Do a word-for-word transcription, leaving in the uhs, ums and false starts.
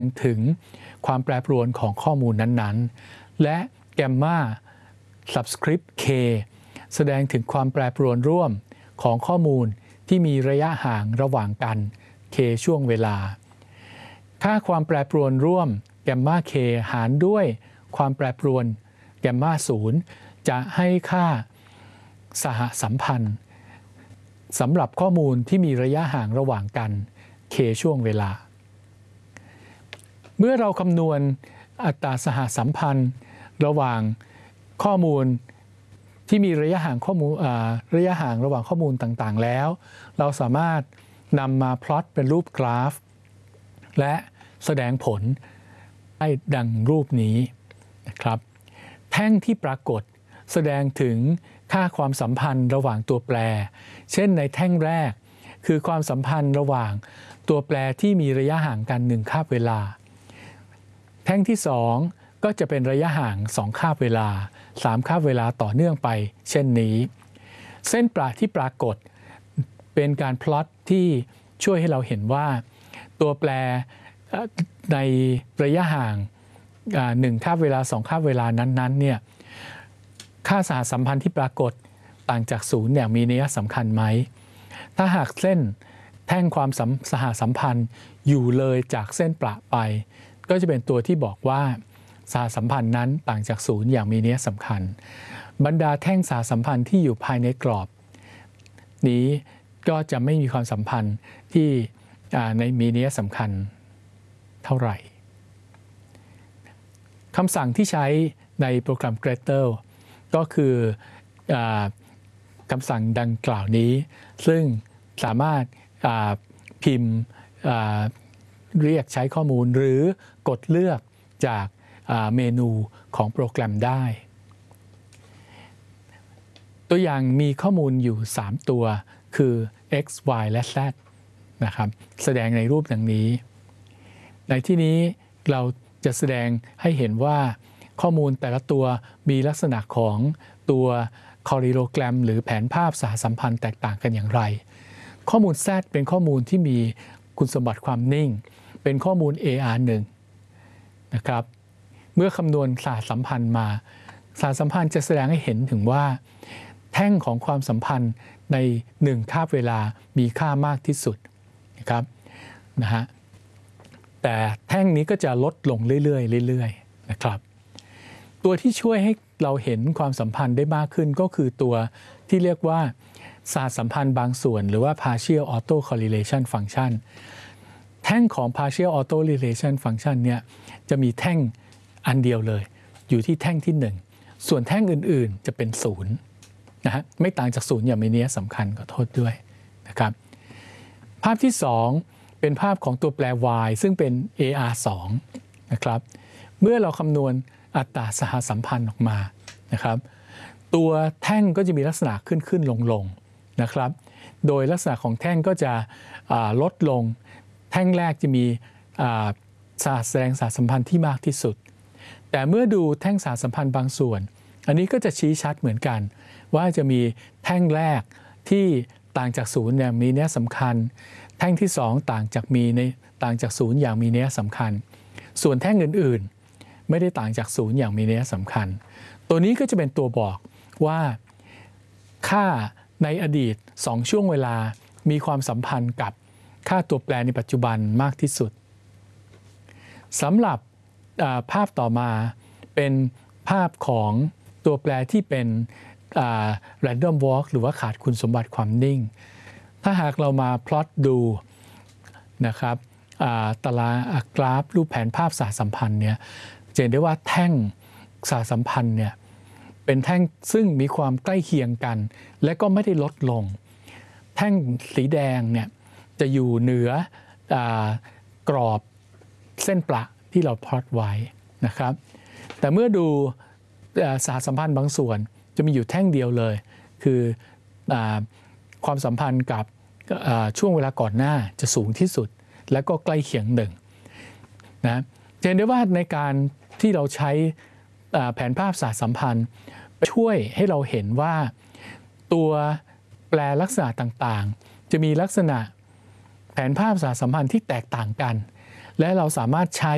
ถึงความแปรปรวนของข้อมูลนั้นๆและแกมมา subscript k แสดงถึงความแปรปรวนร่วมของข้อมูลที่มีระยะห่างระหว่างกัน k ช่วงเวลาค่าความแปรปรวนร่วมแกมมา k หารด้วยความแปรปรวนแกมมาศูนย์จะให้ค่าสหสัมพันธ์สำหรับข้อมูลที่มีระยะห่างระหว่างกัน k ช่วงเวลาเมื่อเราคำนวณอัตราสหสัมพันธ์ระหว่างข้อมูลที่มีระยะห่างข้อมูลระยะห่างระหว่างข้อมูลต่างๆแล้วเราสามารถนำมาพลอตเป็นรูปกราฟและแสดงผลได้ดังรูปนี้นะครับแท่งที่ปรากฏแสดงถึงค่าความสัมพันธ์ระหว่างตัวแปรเช่นในแท่งแรกคือความสัมพันธ์ระหว่างตัวแปรที่มีระยะห่างกันหนึ่งคาบเวลาแท่งที่สองก็จะเป็นระยะห่างสองคาบเวลาสามคาบเวลาต่อเนื่องไปเช่นนี้เส้นประที่ปรากฏเป็นการพลอตที่ช่วยให้เราเห็นว่าตัวแปรในระยะห่างหนึ่งคาบเวลาสองคาบเวลานั้นๆเนี่ยค่าสหสัมพันธ์ที่ปรากฏต่างจากศูนย์อย่างมีนัยสำคัญไหมถ้าหากเส้นแท่งความสหสัมพันธ์อยู่เลยจากเส้นประไปก็จะเป็นตัวที่บอกว่าสหสัมพันธ์นั้นต่างจากศูนย์อย่างมีนัยสำคัญบรรดาแท่งสหสัมพันธ์ที่อยู่ภายในกรอบนี้ก็จะไม่มีความสัมพันธ์ที่ในมีนัยสำคัญเท่าไหร่คำสั่งที่ใช้ในโปรแกรม Gretel ก็คืออคำสั่งดังกล่าวนี้ซึ่งสามารถพิมพ์เรียกใช้ข้อมูลหรือกดเลือกจากเมนูของโปรแกรมได้ตัวอย่างมีข้อมูลอยู่สามตัวคือ x y และ z นะครับแสดงในรูปดังนี้ในที่นี้เราจะแสดงให้เห็นว่าข้อมูลแต่ละตัวมีลักษณะของตัวคอริโลแกรมหรือแผนภาพสหสัมพันธ์แตกต่างกันอย่างไรข้อมูล Z เป็นข้อมูลที่มีคุณสมบัติความนิ่งเป็นข้อมูล เอ อาร์ หนึ่ง นะครับเมื่อคำนวณสหสัมพันธ์มาสหสัมพันธ์จะแสดงให้เห็นถึงว่าแท่งของความสัมพันธ์ในหนึ่งคาบเวลามีค่ามากที่สุดนะครับนะฮะแต่แท่งนี้ก็จะลดลงเรื่อยๆเรื่อยๆนะครับตัวที่ช่วยให้เราเห็นความสัมพันธ์ได้มากขึ้นก็คือตัวที่เรียกว่าสหสัมพันธ์บางส่วนหรือว่า partial auto correlation function แท่งของ partial auto correlation function เนี่ยจะมีแท่งอันเดียวเลยอยู่ที่แท่งที่หนึ่งส่วนแท่งอื่นๆจะเป็นศูนย์นะฮะไม่ต่างจากศูนย์อย่างมีนัยสำคัญขอโทษด้วยนะครับภาพที่สองเป็นภาพของตัวแปร y ซึ่งเป็น เอ อาร์ สอง นะครับเมื่อเราคำนวณอัตราสหสัมพันธ์ออกมานะครับตัวแท่งก็จะมีลักษณะขึ้นขึ้นลงลงนะครับโดยลักษณะของแท่งก็จะลดลงแท่งแรกจะมีสหแสดงสหสัมพันธ์ที่มากที่สุดแต่เมื่อดูแท่งสหสัมพันธ์บางส่วนอันนี้ก็จะชี้ชัดเหมือนกันว่าจะมีแท่งแรกที่ต่างจากศูนย์อย่างมีนัยสำคัญแท่งที่สองต่างจากมีในต่างจากศูนย์อย่างมีนัยสำคัญส่วนแท่งอื่นๆไม่ได้ต่างจากศูนย์อย่างมีนัยสำคัญตัวนี้ก็จะเป็นตัวบอกว่าค่าในอดีตสองช่วงเวลามีความสัมพันธ์กับค่าตัวแปรในปัจจุบันมากที่สุดสำหรับภาพต่อมาเป็นภาพของตัวแปรที่เป็น random walk หรือว่าขาดคุณสมบัติความนิ่งถ้าหากเรามาพลอตดูนะครับตารางกราฟรูปแผนภาพสหสัมพันธ์เนี่ยจะเห็นได้ว่าแท่งสหสัมพันธ์เนี่ยเป็นแท่งซึ่งมีความใกล้เคียงกันและก็ไม่ได้ลดลงแท่งสีแดงเนี่ยจะอยู่เหนือกรอบเส้นประที่เราพลอตไว้นะครับแต่เมื่อดูสหสัมพันธ์บางส่วนจะมีอยู่แท่งเดียวเลยคือความสัมพันธ์กับช่วงเวลาก่อนหน้าจะสูงที่สุดและก็ใกล้เคียงหนึ่งนะเห็นได้ว่าในการที่เราใช้แผนภาพสหสัมพันธ์ช่วยให้เราเห็นว่าตัวแปรลักษณะต่างๆจะมีลักษณะแผนภาพสหสัมพันธ์ที่แตกต่างกันและเราสามารถใช้